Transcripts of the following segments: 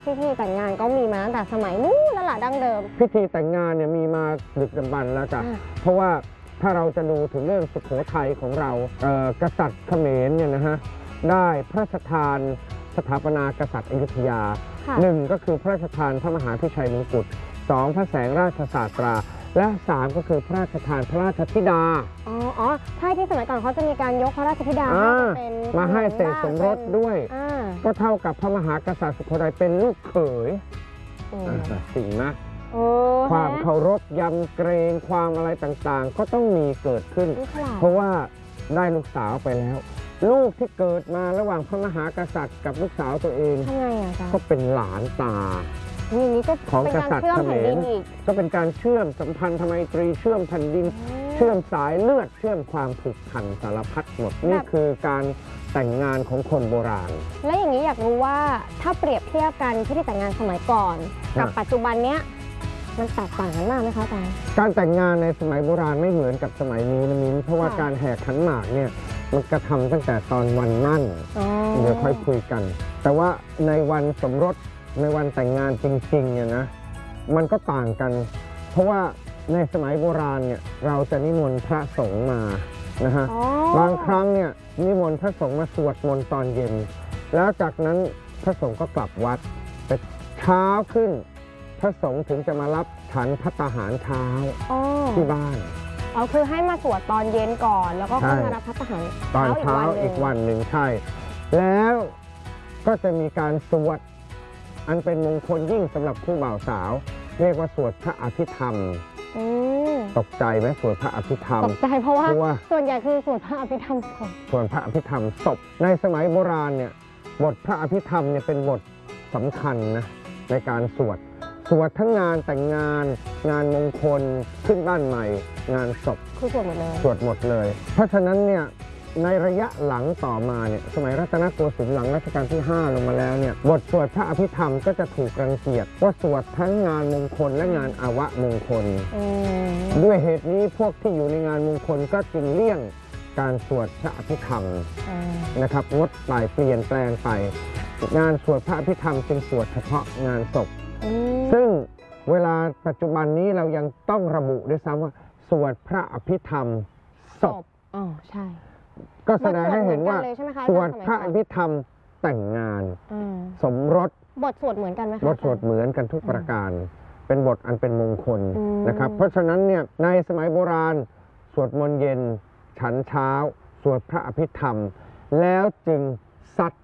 พิธีแต่งงานก็มีมาตั้งแต่สมัยนู้นแล้วล่ะดั้งเดิมพิธีแต่งงานเนี่ยมีมาดึกดำบรรพ์แล้วจ้ะเพราะว่าถ้าเราจะดูถึงเรื่องสุโขทัยของเรากษัตริย์เขมรเนี่ยนะฮะได้พระราชทานสถาปนากษัตริย์อยุธยาหนึ่งก็คือพระราชทานพระมหาพิชัยมงกุฎสองพระแสงราชศาสตราและ3ก็คือพระราชทานพระราชธิดาใช่ที่สมัยก่อนเขาจะมีการยกพระราชธิดามาให้เสกสมรสด้วยก็เท่ากับพระมหากษัตริย์สุโขทัยเป็นลูกเขยสิ่งนะความเคารพยำเกรงความอะไรต่างๆก็ต้องมีเกิดขึ้นเพราะว่าได้ลูกสาวไปแล้วลูกที่เกิดมาระหว่างพระมหากษัตริย์กับลูกสาวตัวเองก็เป็นหลานตาของกษัตริย์เขมรก็เป็นการเชื่อมสัมพันธไมตรีเชื่อมแผ่นดินเชื่อมสายเลือดเชื่อมความผูกพันสารพัดหมดนี่คือการแต่งงานของคนโบราณและอย่างนี้อยากรู้ว่าถ้าเปรียบเทียบกันพิธีแต่งงานสมัยก่อนกับปัจจุบันเนี้ยมันแตกต่างกันมากไหมคะอาจารย์การแต่งงานในสมัยโบราณไม่เหมือนกับสมัยนี้นะมิ้นเพราะว่าการแห่ขันหมากเนี่ยมันกระทำตั้งแต่ตอนวันมั่นเดี๋ยวค่อยคุยกันแต่ว่าในวันสมรสในวันแต่งงานจริงๆเนี่ยนะมันก็ต่างกันเพราะว่าในสมัยโบราณเนี่ยเราจะนิมนต์พระสงฆ์มานะฮะบางครั้งเนี่ยนิมนต์พระสงฆ์มาสวดมนต์ตอนเย็นแล้วจากนั้นพระสงฆ์ก็กลับวัดแต่เช้าขึ้นพระสงฆ์ถึงจะมารับฉันภัตตาหารเช้าที่บ้านคือให้มาสวดตอนเย็นก่อนแล้วก็ค่อยมารับภัตตาหารตอนเช้าอีกวันหนึ่งใช่แล้วก็จะมีการสวดอันเป็นมงคลยิ่งสำหรับคู่บ่าวสาวเรียกว่าสวดพระอภิธรรมตกใจไหมสวดพระอภิธรรมตกใจเพราะว่าส่วนใหญ่คือสวดพระอภิธรรมศพสวดพระอภิธรรมศพในสมัยโบราณเนี่ยบทพระอภิธรรมเนี่ยเป็นบทสำคัญนะในการสวดทั้งงานแต่งงานงานมงคลขึ้นบ้านใหม่งานศพคือสวดหมดเลยเพราะฉะนั้นเนี่ยในระยะหลังต่อมาเนี่ยสมัยรัตนโกสินทร์หลังรัชกาลที่5ลงมาแล้วเนี่ยบทสวดพระอภิธรรมก็จะถูกรังเกียจว่าสวดทั้งงานมงคลและงานอวมงคลด้วยเหตุนี้พวกที่อยู่ในงานมงคลก็จึงเลี่ยงการสวดพระอภิธรรมนะครับงดไปเปลี่ยนแปลงไปงานสวดพระอภิธรรมจึงสวดเฉพาะงานศพซึ่งเวลาปัจจุบันนี้เรายังต้องระบุด้วยซ้ำว่าสวดพระอภิธรรมศพใช่ก็แสดงให้เห็นว่าสวดพระอภิธรรมแต่งงานสมรสบทสวดเหมือนกันไหมคะบทสวดเหมือนกันทุกประการเป็นบทอันเป็นมงคลนะครับเพราะฉะนั้นเนี่ยในสมัยโบราณสวดมนต์เย็นฉันเช้าสวดพระอภิธรรมแล้วจึงซัด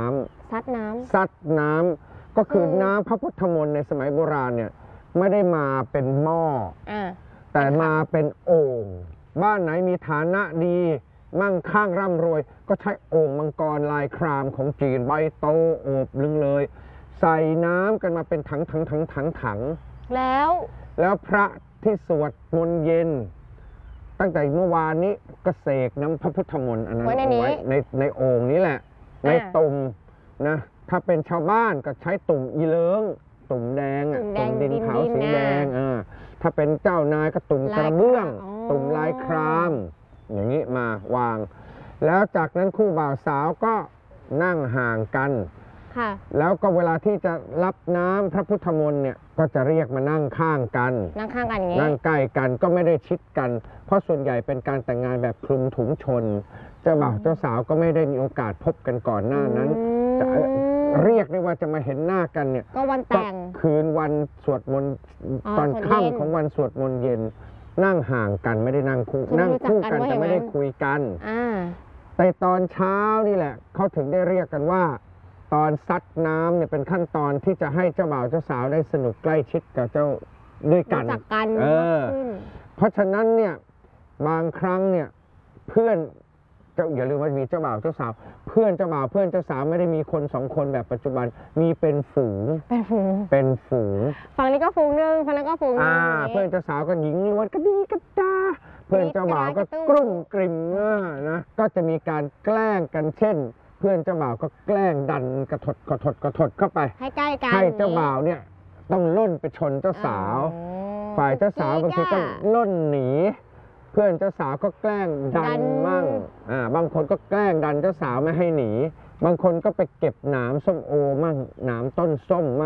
น้ำก็คือน้ำพระพุทธมนต์ในสมัยโบราณเนี่ยไม่ได้มาเป็นหม้อแต่มาเป็นโอ่งบ้านไหนมีฐานะดีมั่งคั่งร่ำรวยก็ใช้โอ่งมังกรลายครามของจีนใบโตโอบลึงเลยใส่น้ำกันมาเป็นถังแล้วพระที่สวดมนต์เย็นตั้งแต่เมื่อวานนี้ก็เสกน้ำพระพุทธมนต์อันนั้นเอาไว้ในโอ่งนี้แหละในตุ่มนะถ้าเป็นชาวบ้านก็ใช้ตุ่มอีเลิงตุ่มแดงตุ่มดินขาวสีแดงถ้าเป็นเจ้านายก็ตุ่มกระเบื้องตุ่มลายครามอย่างนี้มาวางแล้วจากนั้นคู่บ่าวสาวก็นั่งห่างกันแล้วก็เวลาที่จะรับน้ำพระพุทธมนต์เนี่ยก็จะเรียกมานั่งข้างกันอย่างนี้นั่งใกล้กันก็ไม่ได้ชิดกันเพราะส่วนใหญ่เป็นการแต่งงานแบบคลุมถุงชนเจ้าบ่าวเจ้าสาวก็ไม่ได้มีโอกาสพบกันก่อนหน้านั้นจะเรียกได้ว่าจะมาเห็นหน้ากันเนี่ยก็วันแต่งคืนวันสวดมนต์ตอนค่ำของวันสวดมนต์เย็นนั่งห่างกันไม่ได้นั่งคู่กันแต่ไม่ได้คุยกันแต่ตอนเช้านี่แหละเขาถึงได้เรียกกันว่าตอนซัดน้ำเนี่ยเป็นขั้นตอนที่จะให้เจ้าบ่าวเจ้าสาวได้สนุกใกล้ชิดกับเจ้าด้วยกันเพราะฉะนั้นเนี่ยบางครั้งเนี่ยเพื่อนอย่าลืมว่ามีเจ้าบ่าวเจ้าสาวเพื่อนเจ้าบ่าวเพื่อนเจ้าสาวไม่ได้มีคน2 คนแบบปัจจุบันมีเป็นฝูงฝั่งนี้ก็ฝูงนึงฝั่งนั้นก็ฝูงนึงเพื่อนเจ้าสาวก็หญิงล้วนก็ดีก็ดาเพื่อนเจ้าบ่าวก็กรุ่มกริ่มนะก็จะมีการแกล้งกันเช่นเพื่อนเจ้าบ่าวก็แกล้งดันกระถดเข้าไปให้ใกล้กันให้เจ้าบ่าวเนี่ยต้องล่นไปชนเจ้าสาวฝ่ายเจ้าสาวบางทีก็ล่นหนีเพื่อนเจ้าสาวก็แกล้งดันมั่งบางคนก็แกล้งดันเจ้าสาวไม่ให้หนีบางคนก็ไปเก็บหนามส้มโอมั่งหนามต้นส้มมั่ง